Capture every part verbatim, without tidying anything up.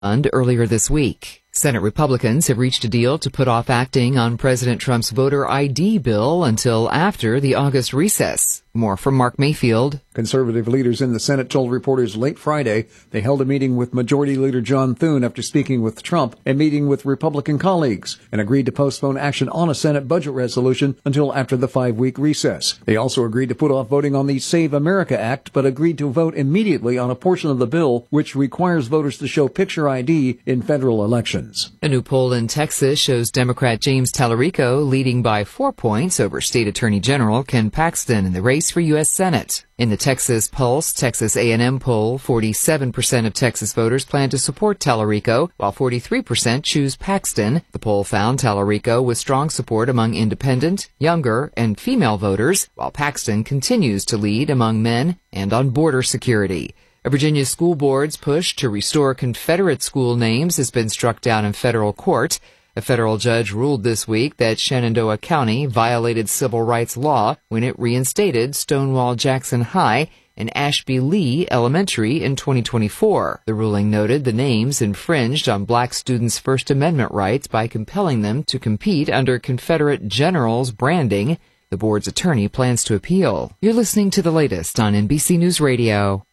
Earlier this week. Senate Republicans have reached a deal to put off acting on President Trump's voter I D bill until after the August recess. More from Mark Mayfield. Conservative leaders in the Senate told reporters late Friday they held a meeting with Majority Leader John Thune after speaking with Trump and meeting with Republican colleagues and agreed to postpone action on a Senate budget resolution until after the five-week recess. They also agreed to put off voting on the Save America Act, but agreed to vote immediately on a portion of the bill which requires voters to show picture I D in federal elections. A new poll in Texas shows Democrat James Tallarico leading by four points over State Attorney General Ken Paxton in the race for U S Senate. In the Texas Pulse Texas A and M poll, forty-seven percent of Texas voters plan to support Tallarico, while forty-three percent choose Paxton. The poll found Tallarico with strong support among independent, younger, and female voters, while Paxton continues to lead among men and on border security. A Virginia school board's push to restore Confederate school names has been struck down in federal court. A federal judge ruled this week that Shenandoah County violated civil rights law when it reinstated Stonewall Jackson High and Ashby Lee Elementary in twenty twenty-four. The ruling noted the names infringed on black students' First Amendment rights by compelling them to compete under Confederate generals' branding. The board's attorney plans to appeal. You're listening to the latest on N B C News Radio.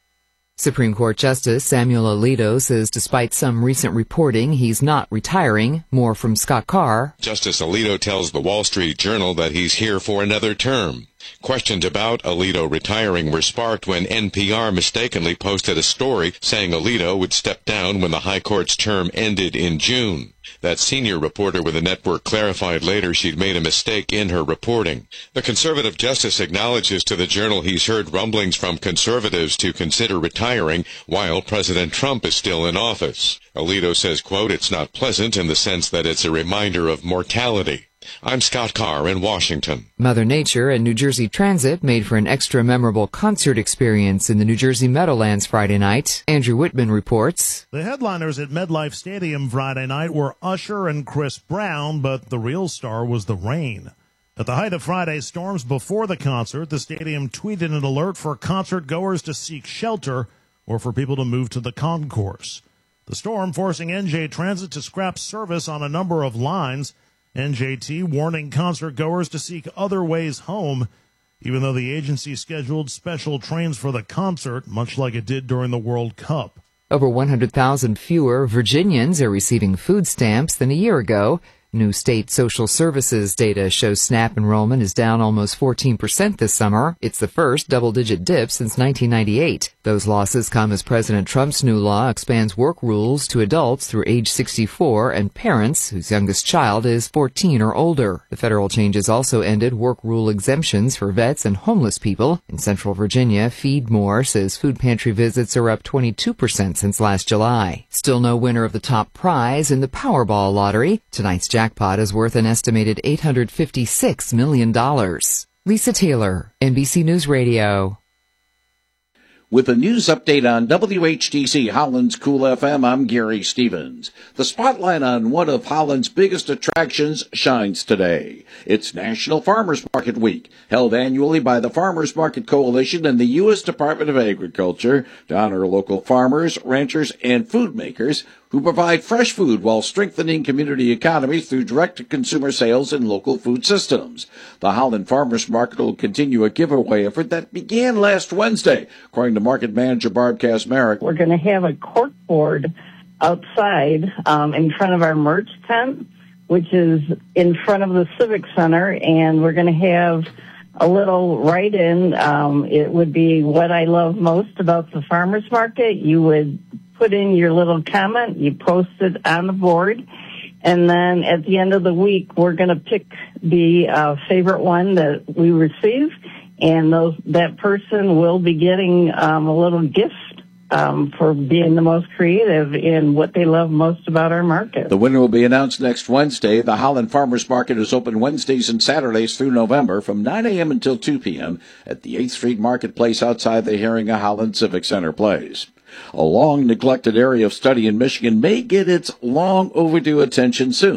Supreme Court Justice Samuel Alito says despite some recent reporting, he's not retiring. More from Scott Carr. Justice Alito tells the Wall Street Journal that he's here for another term. Questions about Alito retiring were sparked when N P R mistakenly posted a story saying Alito would step down when the High Court's term ended in June. That senior reporter with the network clarified later she'd made a mistake in her reporting. The conservative justice acknowledges to the Journal he's heard rumblings from conservatives to consider retiring while President Trump is still in office. Alito says, quote, "It's not pleasant in the sense that it's a reminder of mortality." I'm Scott Carr in Washington. Mother Nature and New Jersey Transit made for an extra memorable concert experience in the New Jersey Meadowlands Friday night. Andrew Whitman reports. The headliners at MetLife Stadium Friday night were Usher and Chris Brown, but the real star was the rain. At the height of Friday's storms before the concert, the stadium tweeted an alert for concert goers to seek shelter or for people to move to the concourse. The storm forcing N J Transit to scrap service on a number of lines. N J T warning concert goers to seek other ways home, even though the agency scheduled special trains for the concert, much like it did during the World Cup. Over one hundred thousand fewer Virginians are receiving food stamps than a year ago. New state social services data shows SNAP enrollment is down almost fourteen percent this summer. It's the first double-digit dip since nineteen ninety-eight. Those losses come as President Trump's new law expands work rules to adults through age sixty-four and parents whose youngest child is fourteen or older. The federal changes also ended work rule exemptions for vets and homeless people. In Central Virginia, Feed More says food pantry visits are up twenty-two percent since last July. Still no winner of the top prize in the Powerball lottery. Tonight's jackpot is worth an estimated eight hundred fifty-six million dollars. Lisa Taylor, N B C News Radio. With a news update on W H D C Holland's Cool F M, I'm Gary Stevens. The spotlight on one of Holland's biggest attractions shines today. It's National Farmers Market Week, held annually by the Farmers Market Coalition and the U S Department of Agriculture to honor local farmers, ranchers, and food makers who provide fresh food while strengthening community economies through direct-to-consumer sales and local food systems. The Holland Farmers Market will continue a giveaway effort that began last Wednesday, according to market manager Barb Kasmarek. We're going to have a cork board outside um, in front of our merch tent, which is in front of the Civic Center, and we're going to have a little write-in. Um, it would be what I love most about the farmers market. You would put in your little comment, you post it on the board, and then at the end of the week, we're going to pick the uh, favorite one that we receive, and those that person will be getting um, a little gift um, for being the most creative in what they love most about our market. The winner will be announced next Wednesday. The Holland Farmers Market is open Wednesdays and Saturdays through November from nine a.m. until two p.m. at the eighth Street Marketplace outside the Heringa Holland Civic Center Place. A long-neglected area of study in Michigan may get its long-overdue attention soon.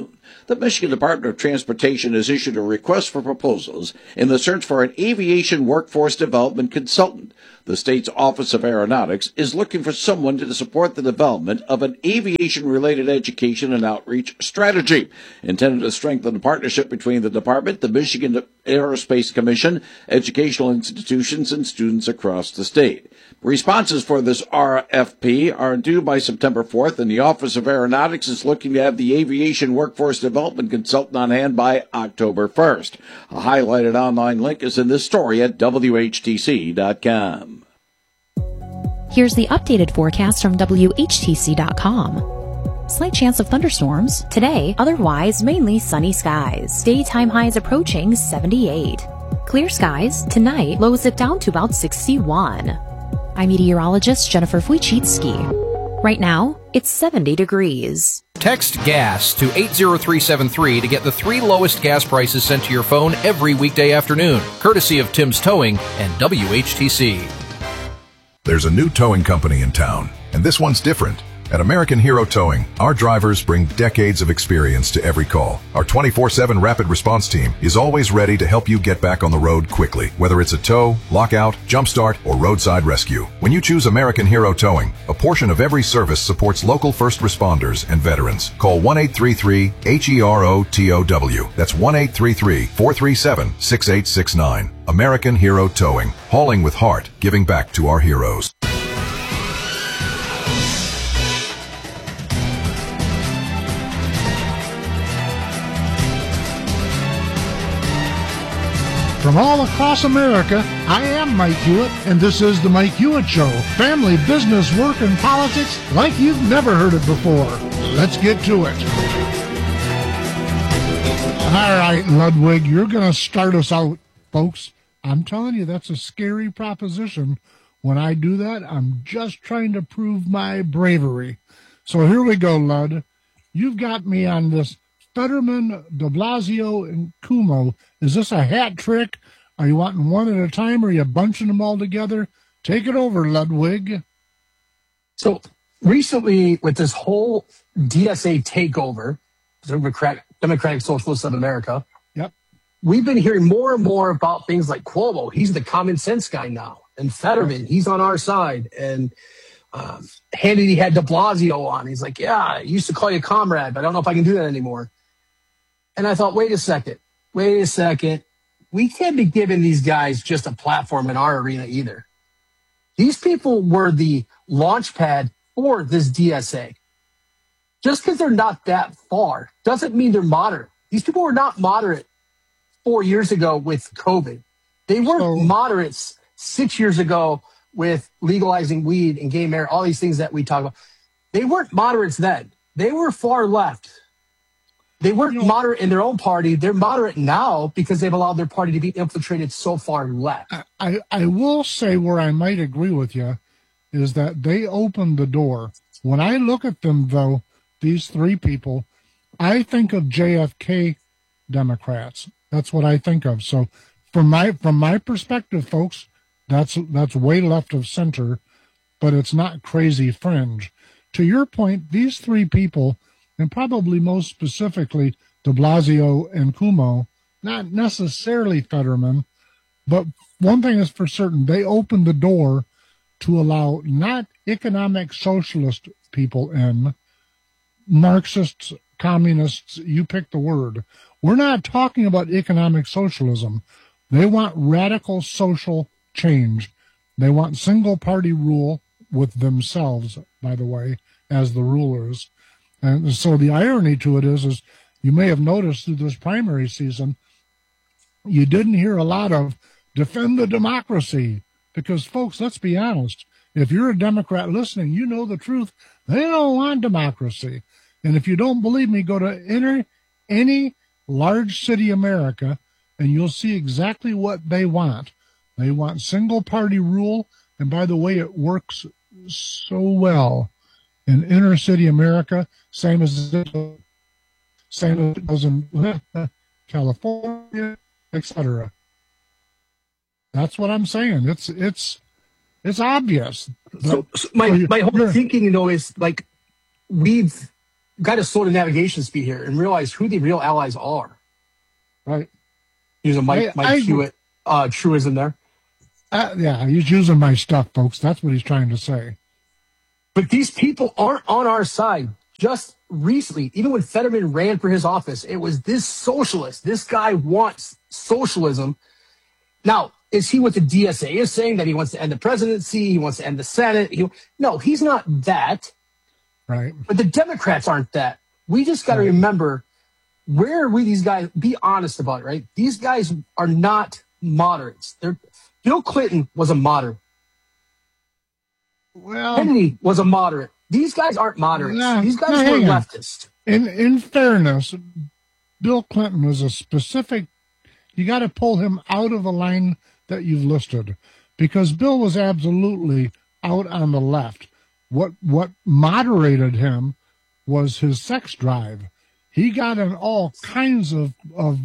the Michigan Department of Transportation has issued a request for proposals in the search for an aviation workforce development consultant. The state's Office of Aeronautics is looking for someone to support the development of an aviation-related education and outreach strategy, intended to strengthen the partnership between the department, the Michigan Aerospace Commission, educational institutions, and students across the state. Responses for this R F P are due by September fourth, and the Office of Aeronautics is looking to have the aviation workforce development consultant on hand by October first. A highlighted online link is in this story at W H T C dot com. Here's the updated forecast from W H T C dot com. Slight chance of thunderstorms today, otherwise mainly sunny skies. Daytime highs approaching seventy-eight. Clear skies tonight, lows it down to about sixty-one. I'm meteorologist Jennifer Wojcicki. Right now, it's seventy degrees. Text GAS to eight zero three seven three to get the three lowest gas prices sent to your phone every weekday afternoon, courtesy of Tim's Towing and W H T C. There's a new towing company in town, and this one's different. At American Hero Towing, our drivers bring decades of experience to every call. Our twenty-four seven rapid response team is always ready to help you get back on the road quickly, whether it's a tow, lockout, jumpstart, or roadside rescue. When you choose American Hero Towing, a portion of every service supports local first responders and veterans. Call one eight three three H E R O T O W. That's one eight three three, four three seven, six eight six nine. American Hero Towing, hauling with heart, giving back to our heroes. From all across America, I am Mike Hewitt, and this is The Mike Hewitt Show. Family, business, work, and politics like you've never heard it before. Let's get to it. All right, Ludwig, you're going to start us out, folks. I'm telling you, that's a scary proposition. When I do that, I'm just trying to prove my bravery. So here we go, Lud. You've got me on this Fetterman, de Blasio, and Cuomo. Is this a hat trick? Are you wanting one at a time, or are you bunching them all together? Take it over, Ludwig. So recently, with this whole D S A takeover, Democratic, Democratic Socialists of America, yep, we've been hearing more and more about things like Cuomo. He's the common sense guy now. And Fetterman, he's on our side. And um, Hannity had de Blasio on. He's like, yeah, I used to call you comrade, but I don't know if I can do that anymore. And I thought, wait a second, wait a second. We can't be giving these guys just a platform in our arena either. These people were the launch pad for this D S A. Just because they're not that far doesn't mean they're moderate. These people were not moderate four years ago with COVID. They weren't so, moderates six years ago with legalizing weed and gay marriage, all these things that we talk about. They weren't moderates then. They were far left. They weren't you know, moderate in their own party. They're moderate now because they've allowed their party to be infiltrated so far left. I, I will say where I might agree with you is that they opened the door. When I look at them, though, these three people, I think of J F K Democrats. That's what I think of. So from my from my perspective, folks, that's that's way left of center, but it's not crazy fringe. To your point, these three people, and probably most specifically de Blasio and Cuomo, not necessarily Fetterman, but one thing is for certain, they opened the door to allow not economic socialist people in, Marxists, communists, you pick the word. We're not talking about economic socialism. They want radical social change. They want single-party rule with themselves, by the way, as the rulers. And so the irony to it is, is you may have noticed through this primary season, you didn't hear a lot of defend the democracy. Because, folks, let's be honest. If you're a Democrat listening, you know the truth. They don't want democracy. And if you don't believe me, go to any, any large city America, and you'll see exactly what they want. They want single-party rule. And by the way, it works so well in inner city America, same as it, same as it does in California, et cetera. That's what I'm saying. It's it's it's obvious. So, so my my whole thinking, you know, is like we've got to slow the navigation speed here and realize who the real allies are. Right. Using Mike, I, Mike I, Hewitt uh, truism there. Uh, yeah, he's using my stuff, folks. That's what he's trying to say. But these people aren't on our side. Just recently, even when Fetterman ran for his office, it was this socialist. This guy wants socialism. Now, is he what the D S A is saying, that he wants to end the presidency, he wants to end the Senate? He, no, he's not that. Right. But the Democrats aren't that. We just got to right. remember, where are we, these guys? Be honest about it, right? These guys are not moderates. They're, Bill Clinton was a moderate. Well, Kennedy was a moderate. These guys aren't moderates. No, These guys no, were hang on. leftist. In in fairness, Bill Clinton was a specific. You got to pull him out of the line that you've listed, because Bill was absolutely out on the left. What what moderated him was his sex drive. He got in all kinds of of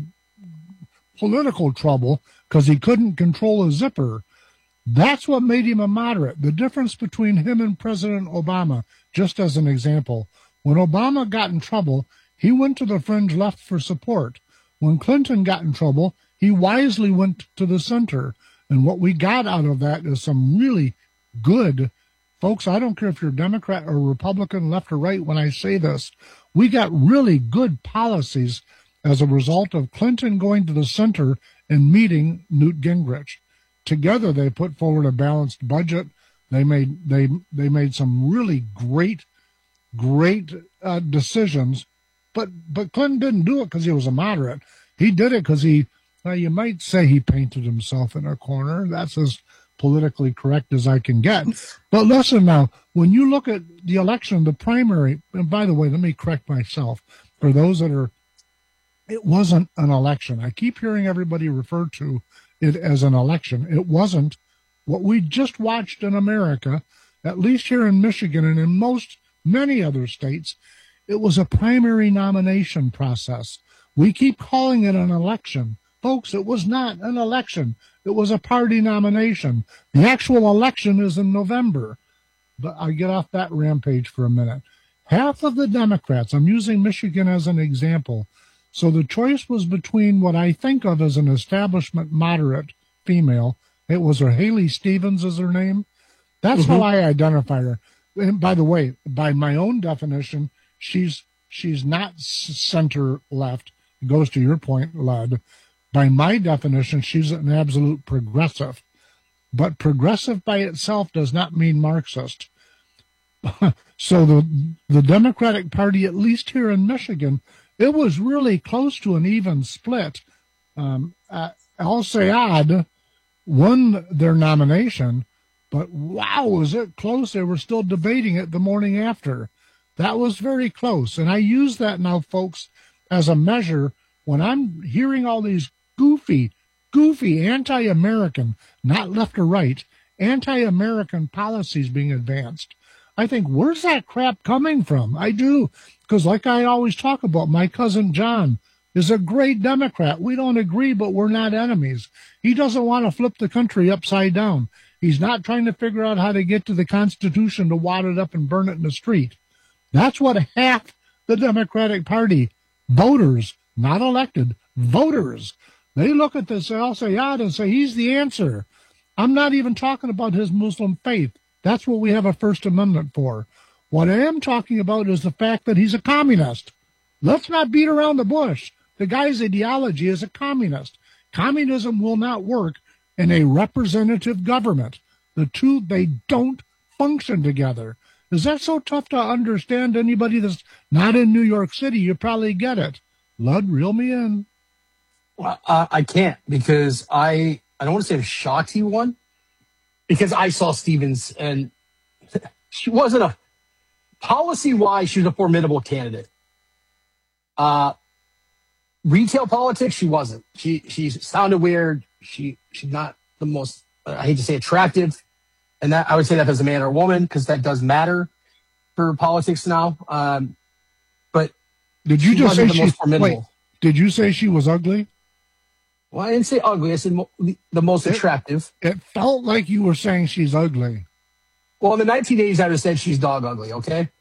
political trouble because he couldn't control a zipper. That's what made him a moderate. The difference between him and President Obama, just as an example, when Obama got in trouble, he went to the fringe left for support. When Clinton got in trouble, he wisely went to the center. And what we got out of that is some really good, folks, I don't care if you're Democrat or Republican, left or right, when I say this, we got really good policies as a result of Clinton going to the center and meeting Newt Gingrich. Together, they put forward a balanced budget. They made they they made some really great, great uh, decisions. But but Clinton didn't do it because he was a moderate. He did it because he, well, you might say he painted himself in a corner. That's as politically correct as I can get. But listen now, when you look at the election, the primary, and by the way, let me correct myself. For those that are, it wasn't an election. I keep hearing everybody refer to it as an election. It wasn't. What we just watched in America, at least here in Michigan and in most, many other states, it was a primary nomination process. We keep calling it an election. Folks, it was not an election. It was a party nomination. The actual election is in November. But I get off that rampage for a minute. Half of the Democrats, I'm using Michigan as an example, so the choice was between what I think of as an establishment moderate female. It was her, Haley Stevens is her name. That's mm-hmm. how I identify her. And by the way, by my own definition, she's she's not center left. It goes to your point, Lud. By my definition, she's an absolute progressive. But progressive by itself does not mean Marxist. So the the Democratic Party, at least here in Michigan, it was really close to an even split. Um, uh, Al Sayad won their nomination, but wow, was it close. They were still debating it the morning after. That was very close. And I use that now, folks, as a measure when I'm hearing all these goofy, goofy anti-American, not left or right, anti-American policies being advanced. I think, where's that crap coming from? I do. Because like I always talk about, my cousin John is a great Democrat. We don't agree, but we're not enemies. He doesn't want to flip the country upside down. He's not trying to figure out how to get to the Constitution to wad it up and burn it in the street. That's what half the Democratic Party, voters, not elected, voters, they look at this Al Sayad and say, he's the answer. I'm not even talking about his Muslim faith. That's what we have a First Amendment for. What I am talking about is the fact that he's a communist. Let's not beat around the bush. The guy's ideology is a communist. Communism will not work in a representative government. The two, they don't function together. Is that so tough to understand? Anybody that's not in New York City, you probably get it. Lud, reel me in. Well, uh, I can't because I, I don't want to say I'm shocked he won because I saw Stevens and she wasn't a, policy-wise, she was a formidable candidate. Uh, retail politics, she wasn't. She she sounded weird. She she's not the most, I hate to say attractive. And that I would say that as a man or a woman because that does matter for politics now. Um, but did you just say the she, most formidable. Wait, did you say she was ugly? Well, I didn't say ugly. I said mo- the most it, attractive. It felt like you were saying she's ugly. Well, in the nineteen eighties, I would have said she's dog ugly, okay?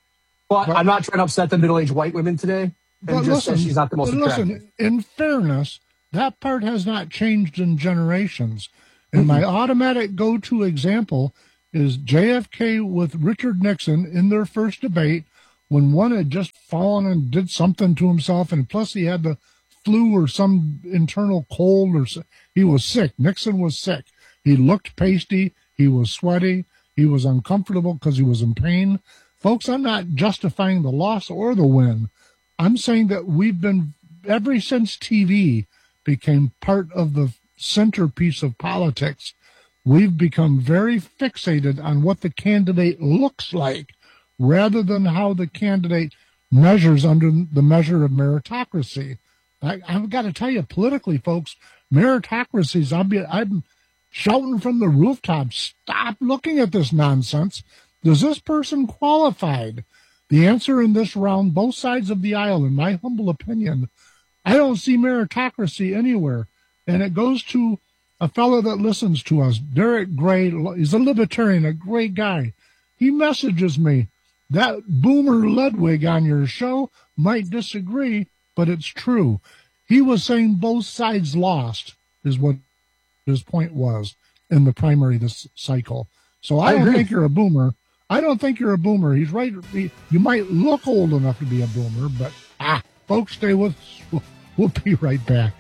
Well, but, I'm not trying to upset the middle-aged white women today. But and just listen, she's not the most but attractive. listen, in fairness, that part has not changed in generations. And mm-hmm. my automatic go-to example is J F K with Richard Nixon in their first debate, when one had just fallen and did something to himself, and plus he had the flu or some internal cold, or he was sick. Nixon was sick. He looked pasty. He was sweaty. He was uncomfortable because he was in pain. Folks, I'm not justifying the loss or the win. I'm saying that we've been, ever since T V became part of the centerpiece of politics, we've become very fixated on what the candidate looks like rather than how the candidate measures under the measure of meritocracy. I, I've got to tell you, politically, folks, meritocracies, I'll be, I'm shouting from the rooftops, stop looking at this nonsense. Does this person qualified? The answer in this round, both sides of the aisle, in my humble opinion, I don't see meritocracy anywhere. And it goes to a fellow that listens to us, Derek Gray. He's a libertarian, a great guy. He messages me, that Boomer Ludwig on your show might disagree, but it's true. He was saying both sides lost, is what his point was in the primary this cycle. So I, I don't agree. think you're a boomer. I don't think you're a boomer. He's right. You might look old enough to be a boomer, but ah, folks, stay with us. We'll, we'll be right back.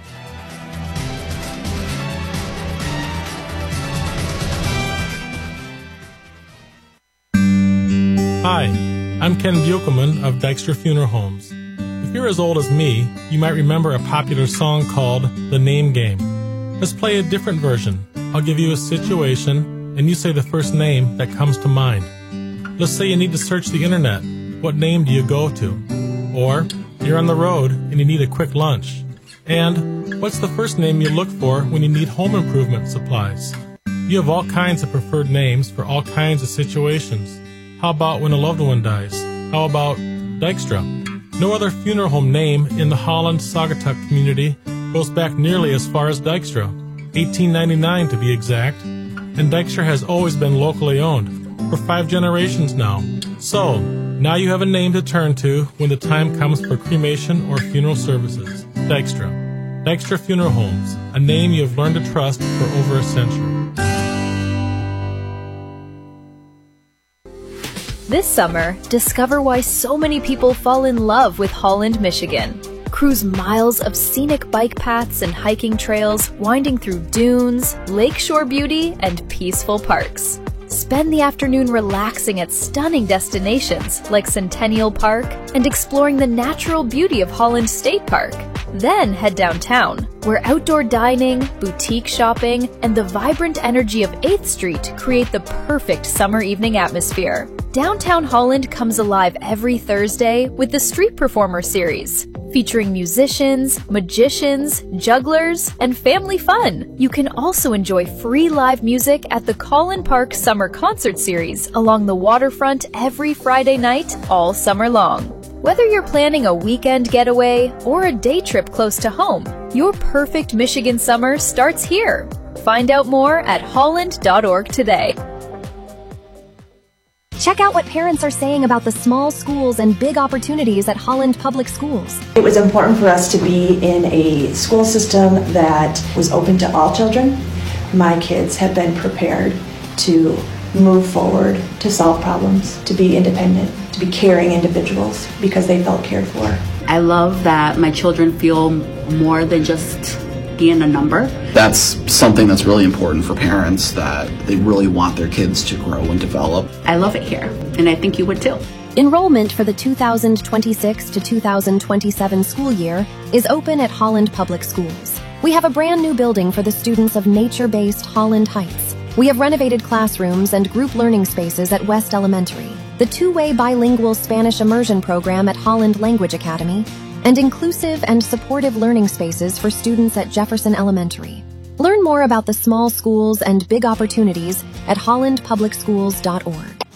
Hi, I'm Ken Buchelman of Dykstra Funeral Homes. If you're as old as me, you might remember a popular song called The Name Game. Let's play a different version. I'll give you a situation, and you say the first name that comes to mind. Let's say you need to search the internet. What name do you go to? Or you're on the road and you need a quick lunch. And what's the first name you look for when you need home improvement supplies? You have all kinds of preferred names for all kinds of situations. How about when a loved one dies? How about Dykstra? No other funeral home name in the Holland-Saugatuck community goes back nearly as far as Dykstra, eighteen ninety-nine to be exact. And Dykstra has always been locally owned, for five generations now. So, now you have a name to turn to when the time comes for cremation or funeral services. Dykstra. Dykstra Funeral Homes, a name you have learned to trust for over a century. This summer, discover why so many people fall in love with Holland, Michigan. Cruise miles of scenic bike paths and hiking trails, winding through dunes, lakeshore beauty, and peaceful parks. Spend the afternoon relaxing at stunning destinations like Centennial Park and exploring the natural beauty of Holland State Park. Then head downtown, where outdoor dining, boutique shopping, and the vibrant energy of eighth Street create the perfect summer evening atmosphere. Downtown Holland comes alive every Thursday with the Street Performer series, featuring musicians, magicians, jugglers, and family fun. You can also enjoy free live music at the Collin Park Summer Concert Series along the waterfront every Friday night all summer long. Whether you're planning a weekend getaway or a day trip close to home, your perfect Michigan summer starts here. Find out more at holland dot org today. Check out what parents are saying about the small schools and big opportunities at Holland Public Schools. It was important for us to be in a school system that was open to all children. My kids have been prepared to move forward, to solve problems, to be independent, to be caring individuals because they felt cared for. I love that my children feel more than just being a number. That's something that's really important for parents, that they really want their kids to grow and develop. I love it here, and I think you would too. Enrollment for the two thousand twenty-six to two thousand twenty-seven school year is open at Holland Public Schools. We have a brand new building for the students of nature-based Holland Heights. We have renovated classrooms and group learning spaces at West Elementary, the two-way bilingual Spanish immersion program at Holland Language Academy, and inclusive and supportive learning spaces for students at Jefferson Elementary. Learn more about the small schools and big opportunities at holland public schools dot org.